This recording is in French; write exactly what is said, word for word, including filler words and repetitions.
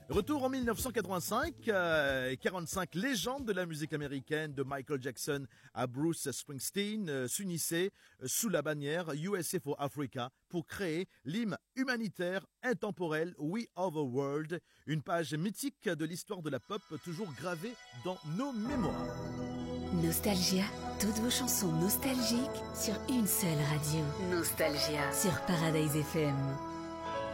Retour en mille neuf cent quatre-vingt-cinq, euh, quarante-cinq légendes de la musique américaine, de Michael Jackson à Bruce Springsteen, euh, s'unissaient euh, sous la bannière U S A for Africa pour créer l'hymne humanitaire intemporel We Are the World, une page mythique de l'histoire de la pop toujours gravée dans nos mémoires. Nostalgia, toutes vos chansons nostalgiques sur une seule radio. Nostalgia sur Paradise F M.